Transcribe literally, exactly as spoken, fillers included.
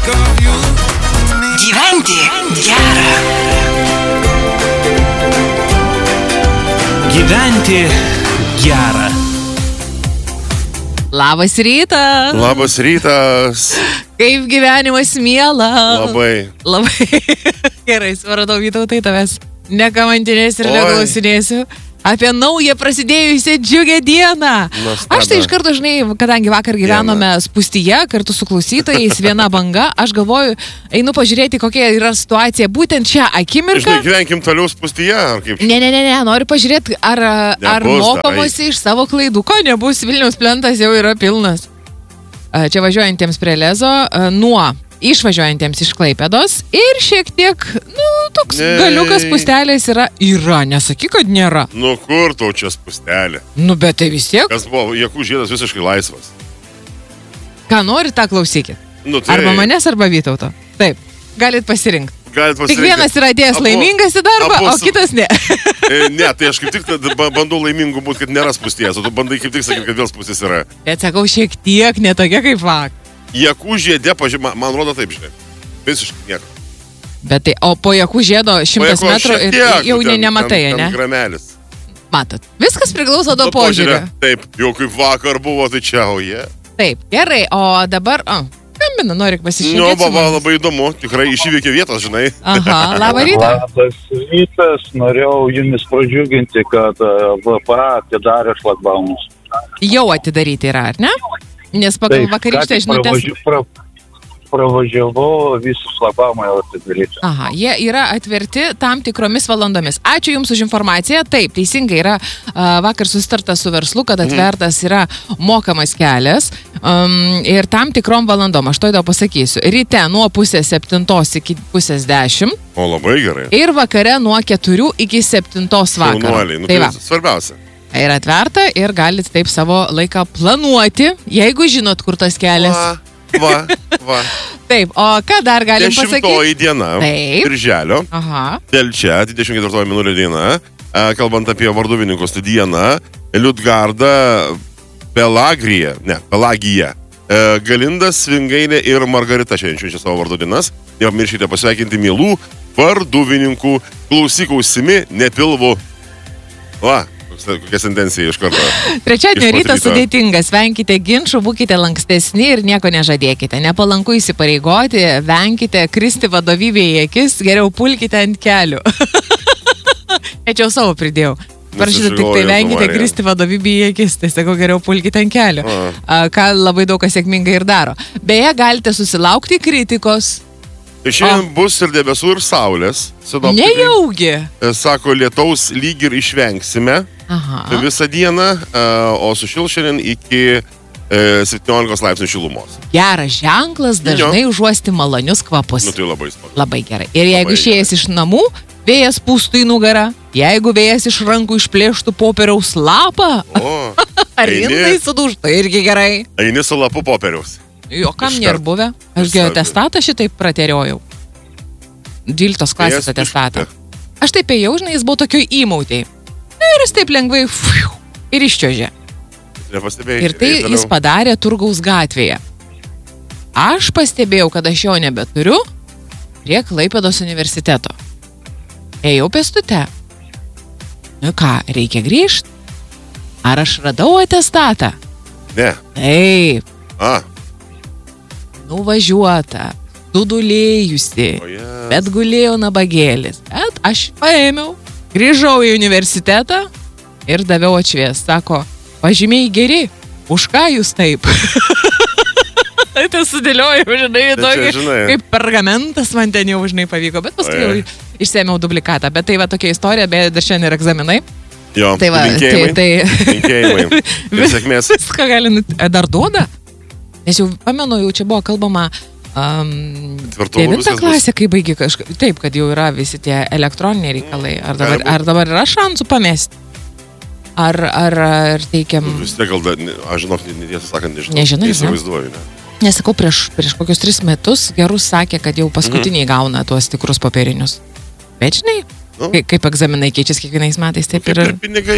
Gyventi gera. Gyventi gera. Labas rytas. Labas rytas. Kaip gyvenimas miela. Labai. Labai. Gerai, supratau, Vytautai, tavęs nekamantinėsiu ir Oi. neklausinėsiu apie naują prasidėjusią džiugę dieną. Nuostabia. Aš tai iš karto, žinai, kadangi vakar gyvenome spūstyje kartu su klausytojais, viena banga, aš galvoju, einu pažiūrėti, kokia yra situacija būtent šią akimirką. Žinai, gyvenkim toliau spūstyje, ar kaip? Ne, ne, ne, ne, noriu pažiūrėti, ar, ar Nebus, mokomasi iš savo klaidų. Ko nebus, Vilniaus plentas jau yra pilnas. Čia važiuojantiems prie Lezo, nuo išvažiuojantiems iš Klaipėdos ir šiek tiek, nu, toks Nei. galiukas pustelės yra. Yra, nesakyk, kad nėra. Nu kur tau čia spūstelė? Nu, bet tai vis tiek. Kas buvo, Jakų žiedas visiškai laisvas. Ką nori, tą klausykit. Nu, tai Arba manęs, arba Vytauto. Taip, galit pasirinkti. galit Tik pasirinkti. vienas yra atėjęs Abu- laimingas į darbą, abu o su- kitas ne. E, Ne, tai aš kaip tik tada ba- bandau laimingu būti, kad nėra spūsties, o tu bandai kaip tik sakyti, kad vėl spūstis yra. Bet sakau, šiek tiek netokia kaip vak. Jakų žiedė, pažiūrėjau, man rodo taip, žinai. Visiškai nieko. Bet tai, o po Jakų žiedo šimtas O Jakų metrų šiek ir tiek, jau nu, ne, ten- nematai, ten- ten ne? gramelis. Matot, viskas priklauso nuo Nu, požiūrio. Taip, jau kaip vakar buvo, tai čia, o jie. Taip, gerai, o dabar, o, skambina, nori Nu, pasišnekėti. su baba, mumis? labai įdomu, tikrai iš įvykio vietos, žinai. Aha, labą rytą. Labas rytas, norėjau jumis pradžiuginti, kad e, V P A atidarė šlagbaunus. Jau atidaryti yra, ar ne? Nes pagal vakarykštę žinutės... Pra, pravažiavau, visi šlagbaumai jau atidaryti. Aha, jie yra atverti tam tikromis valandomis. Ačiū Jums už informaciją. Taip, teisingai yra a, vakar susitarta su verslu, kad atvertas yra mokamas kelias um, ir tam tikrom valandom. Aš to įdau pasakysiu. Ryte nuo pusės septintos iki pusės dešimt O labai gerai. ir vakare nuo keturių iki septintos vakaro. Jaunuoliai, nu, Tai tai va, svarbiausia. yra atverta ir galit taip savo laiką planuoti, jeigu žinot, kur tas kelias. Va, va, va. Taip, o ką dar galim pasakyti? Dešimtoji diena, Taip. birželio, Aha. Telčia, dvidešimt ketvirtoji minulė diena, a, kalbant apie varduvininkų dieną, Liudgarda, Pelagrija, ne, Pelagija, e, Galinda, Svingailė ir Margarita šiandien švenčia savo vardų dienas. Nepamirškite pasveikinti mielų varduvininkų, klausyk ausimi, nepilvu. Va, kokia sentencija iš karto. Trečiadienio Iš rytas pat ryto. sudėtingas, venkite ginčių, būkite lankstesni ir nieko nežadėkite. Nepalanku įsipareigoti, venkite kristi vadovybėje į akis, geriau pulkite ant kelių. Ečiau savo pridėjau. Parašyta tik tai Nusižiojo venkite variantą. kristi vadovybėje į akis, tai sakau, geriau pulkite ant kelių. A. A, Ką labai daug kas sėkmingai ir daro. Beje, galite susilaukti kritikos. Tai šiandien bus ir debesų, ir saulės. Sinoptikai, Nejaugi. e, sako, lietaus lyg ir išvengsime Aha. visą dieną, e, o sušil šiandien iki e, septyniolikos laipsnių šilumos. Geras ženklas, dažnai užuosti malonius kvapus. Nu tai labai smagu. Labai gerai. Ir jeigu Labai išėjęs iš namų, vėjas pūstų į nugarą, jeigu vėjas iš rankų išplėštų popieriaus lapą, O, ar eini- indai sudūžtų, irgi gerai. eini su lapu popieriaus. Jo, kam Iškart. nėra buvę? Aš Visada. atestatą šitaip prateriojau. dvyliktos klasės Vėjas atestatą. išpūtė. Aš taip ėjau, žinai, jis buvo tokioj įmautėj. Ir jis taip lengvai fiu, ir iščiuožė. Nepastebėjai. Ir tai Eik toliau. jis padarė Turgaus gatvėje. Aš pastebėjau, kad aš jo nebeturiu prie Klaipėdos universiteto. Ėjau pėstute. Nu ką, reikia grįžti? Ar aš radau atestatą? Ne. Taip, A. nuvažiuota, sudulėjusi, O jes. bet gulėjo nabagėlis. Bet aš paėmiau, grįžau į universitetą ir daviau atšvies. Sako, pažymiai geri, už ką jūs taip? Tai sudėliojau, žinai, Tai čia, tokį, žinai. kaip pergamentas man ten jau, žinai, pavyko, bet paskui jau Oi. išsėmiau duplikatą. Bet tai va tokia istorija, bet dar šiandien ir egzaminai. Jo, Tai va, tai, linkėjimai. tai Linkėjimai. Ir sėkmės. viską gali, nut- e, dar duoda. Nes jau, pamenu, jau čia buvo kalbama um, Tvirtumu devintą viskas bus. klasę, kai baigi kažkaip. Taip, kad jau yra visi tie elektroniniai reikalai. Ar dabar, Gali būt. ar dabar yra šansų pamesti? Ar, ar, ar teikiam... Vis tiek gal, da- ne- aš žinok, ne- tiesą sakant, nežinau. Nežinai, ne? Neįsivaizduoju, ne. Nesakau, prieš, prieš kokius tris metus Gerus sakė, kad jau paskutiniai Mhm. gauna tuos tikrus popierinius. Bet žinai, Nu. kai- kaip egzaminai keičiasi kiekvienais metais, taip Kaip ir... ir pinigai,